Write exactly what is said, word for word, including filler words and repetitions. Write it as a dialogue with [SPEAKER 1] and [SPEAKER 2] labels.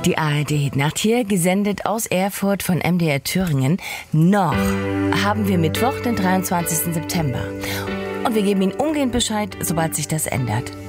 [SPEAKER 1] Die A R D-Nacht hier, gesendet aus Erfurt von M D R Thüringen. Noch haben wir Mittwoch, den dreiundzwanzigsten September. Und wir geben Ihnen umgehend Bescheid, sobald sich das ändert.